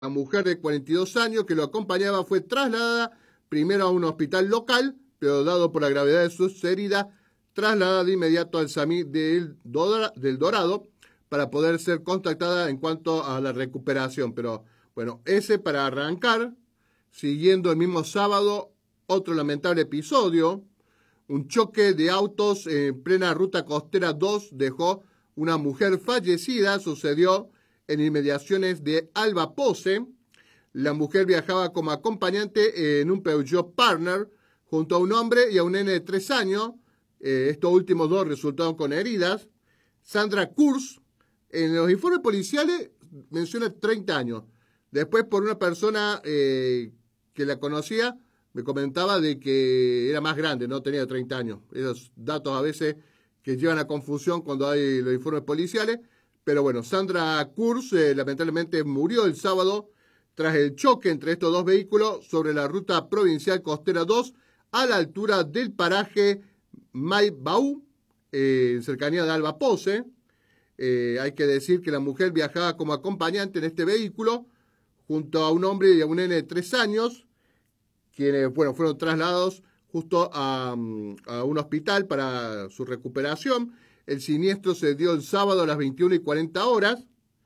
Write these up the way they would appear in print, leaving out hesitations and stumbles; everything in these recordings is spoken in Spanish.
La mujer de 42 años que lo acompañaba fue trasladada primero a un hospital local, pero dado por la gravedad de sus heridas, trasladada de inmediato al SAMI del Dorado para poder ser contactada en cuanto a la recuperación. Pero bueno, ese para arrancar, siguiendo el mismo sábado, otro lamentable episodio. Un choque de autos en plena ruta costera 2 dejó una mujer fallecida. Sucedió en inmediaciones de Alba Pose. La mujer viajaba como acompañante en un Peugeot Partner junto a un hombre y a un nene de 3 años. Estos últimos dos resultaron con heridas. Sandra Kurz, en los informes policiales, menciona 30 años. Después, por una persona que la conocía, me comentaba de que era más grande, no tenía 30 años. Esos datos a veces que llevan a confusión cuando hay los informes policiales. Pero bueno, Sandra Kurz lamentablemente murió el sábado tras el choque entre estos dos vehículos sobre la ruta provincial costera 2 a la altura del paraje Maibau, en cercanía de Alba Pose. Hay que decir que la mujer viajaba como acompañante en este vehículo junto a un hombre y a un nene de 3 años, quienes fueron trasladados justo a un hospital para su recuperación. El siniestro se dio el sábado a las 21:40.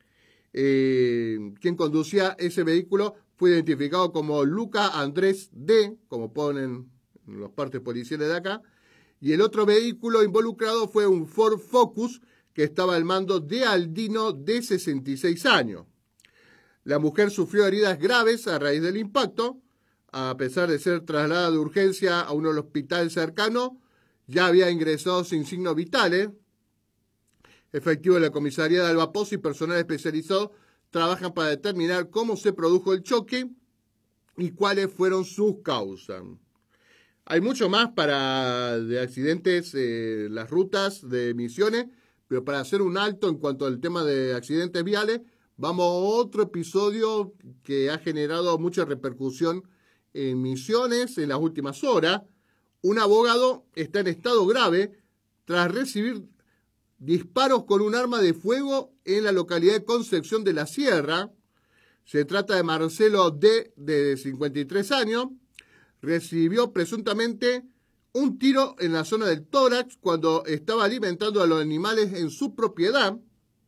Quien conducía ese vehículo fue identificado como Luca Andrés D., como ponen en los partes policiales de acá, y el otro vehículo involucrado fue un Ford Focus que estaba al mando de Aldino, de 66 años. La mujer sufrió heridas graves a raíz del impacto. A pesar de ser trasladada de urgencia a un hospital cercano, ya había ingresado sin signos vitales. Efectivos de la comisaría de Alba Pose y personal especializado trabajan para determinar cómo se produjo el choque y cuáles fueron sus causas. Hay mucho más de accidentes, las rutas de Misiones, pero para hacer un alto en cuanto al tema de accidentes viales, vamos a otro episodio que ha generado mucha repercusión en Misiones en las últimas horas. Un abogado está en estado grave tras recibir disparos con un arma de fuego en la localidad de Concepción de la Sierra. Se trata de Marcelo D., de 53 años. Recibió presuntamente un tiro en la zona del tórax cuando estaba alimentando a los animales en su propiedad.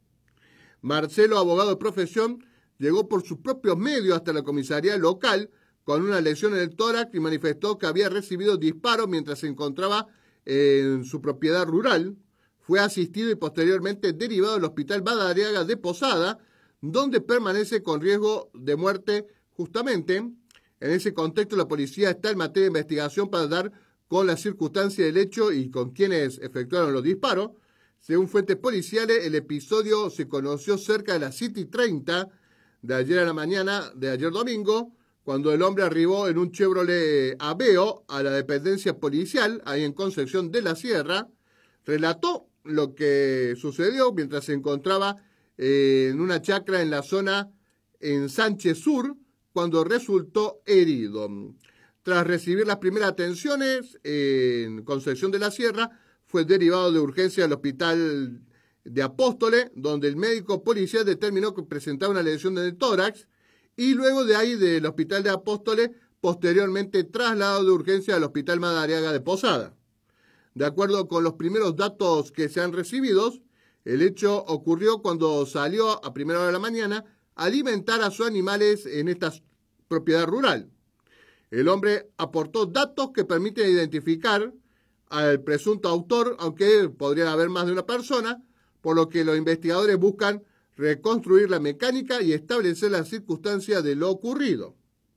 Marcelo, abogado de profesión, llegó por sus propios medios hasta la comisaría local con una lesión en el tórax y manifestó que había recibido disparos mientras se encontraba en su propiedad rural. Fue asistido y posteriormente derivado al Hospital Madariaga de Posada, donde permanece con riesgo de muerte justamente. En ese contexto, la policía está en materia de investigación para dar con la circunstancia del hecho y con quienes efectuaron los disparos. Según fuentes policiales, el episodio se conoció cerca de las 7:30 de ayer a la mañana de ayer domingo, cuando el hombre arribó en un Chevrolet Aveo a la dependencia policial, ahí en Concepción de la Sierra. Relató lo que sucedió mientras se encontraba en una chacra en la zona en Sánchez Sur, cuando resultó herido. Tras recibir las primeras atenciones en Concepción de la Sierra, fue derivado de urgencia al hospital de Apóstoles, donde el médico policial determinó que presentaba una lesión en el tórax, y luego de ahí del hospital de Apóstoles, posteriormente trasladado de urgencia al hospital Madariaga de Posada. De acuerdo con los primeros datos que se han recibido, el hecho ocurrió cuando salió a primera hora de la mañana a alimentar a sus animales en esta propiedad rural. El hombre aportó datos que permiten identificar al presunto autor, aunque podría haber más de una persona, por lo que los investigadores buscan reconstruir la mecánica y establecer las circunstancias de lo ocurrido.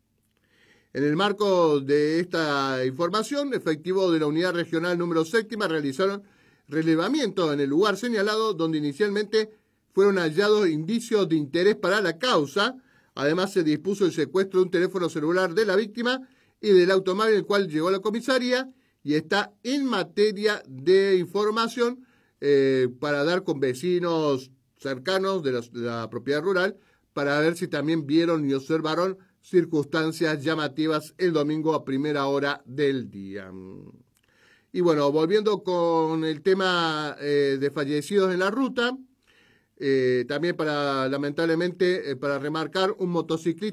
En el marco de esta información, efectivos de la Unidad Regional número 7 realizaron relevamientos en el lugar señalado, donde inicialmente fueron hallados indicios de interés para la causa. Además, se dispuso el secuestro de un teléfono celular de la víctima y del automóvil en el cual llegó a la comisaría, y está en materia de información para dar con vecinos cercanos de la propiedad rural para ver si también vieron y observaron circunstancias llamativas el domingo a primera hora del día. Y bueno, volviendo con el tema de fallecidos en la ruta, También lamentablemente, para remarcar, un motociclista